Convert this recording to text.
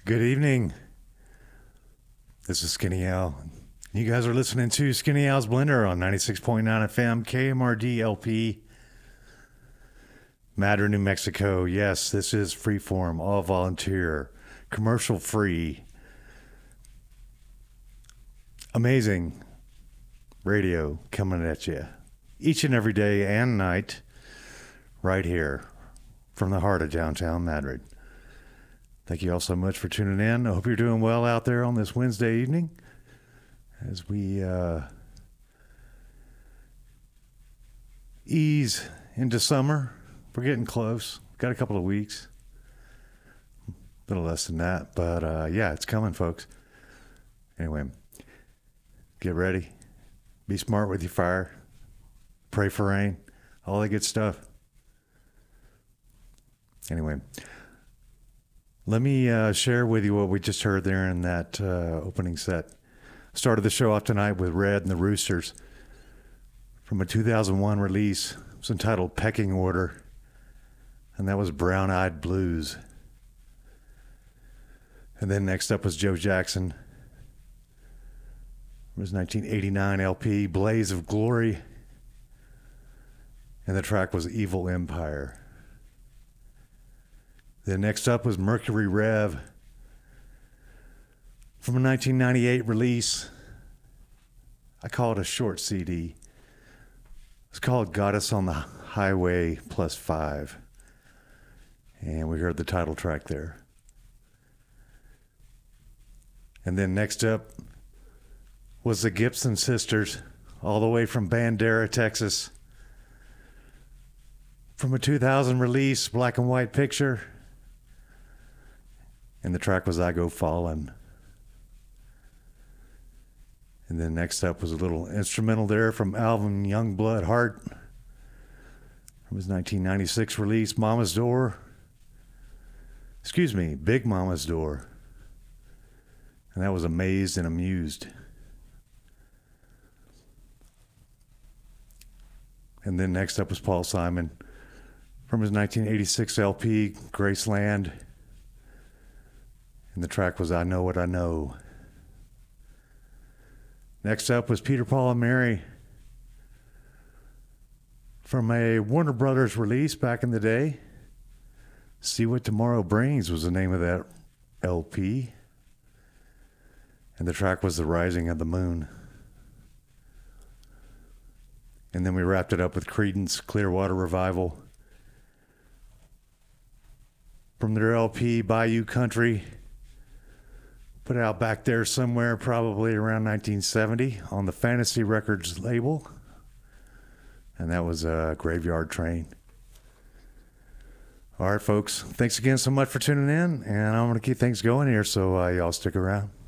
Good evening. This is Skinny Al. You guys are listening to Skinny Al's Blender on 96.9 FM, KMRD LP, Madrid, New Mexico. Yes, this is freeform, all volunteer, commercial free, amazing radio coming at you each and every day and night right here from the heart of downtown Madrid. Thank you all so much for tuning in. I hope you're doing well out there on this Wednesday evening as we ease into summer. We're getting close. Got a couple of weeks. A little less than that, but yeah, it's coming, folks. Anyway, get ready. Be smart with your fire. Pray for rain. All that good stuff. Anyway, let me share with you what we just heard there in that opening set. Started the show off tonight with Red and the Roosters from a 2001 release. It was entitled Pecking Order, and that was Brown Eyed Blues. And then next up was Joe Jackson. It was 1989 LP, Blaze of Glory, and the track was Evil Empire. Then next up was Mercury Rev from a 1998 release. I call it a short CD. It's called Goddess on the Highway +5. And we heard the title track there. And then next up was the Gibson Sisters, all the way from Bandera, Texas. From a 2000 release, Black and White Picture. And the track was I Go Fallen. And then next up was a little instrumental there from Alvin Youngblood Hart. From his 1996 release, Mama's Door. Excuse me, Big Mama's Door. And that was Amazed and Amused. And then next up was Paul Simon from his 1986 LP, Graceland. And the track was I Know What I Know. Next up was Peter, Paul, and Mary from a Warner Brothers release back in the day. See What Tomorrow Brings was the name of that LP. And the track was The Rising of the Moon. And then we wrapped it up with Creedence Clearwater Revival from their LP Bayou Country. Put out back there somewhere, probably around 1970, on the Fantasy Records label. And that was a Graveyard Train. All right, folks. Thanks again so much for tuning in. And I'm going to keep things going here, so y'all stick around.